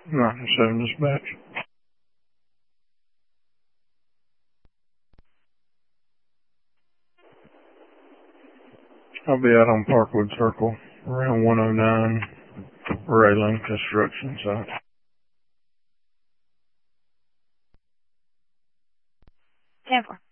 97 dispatch. I'll be out on Parkwood Circle around 109, Raylan Construction Site. 10-4.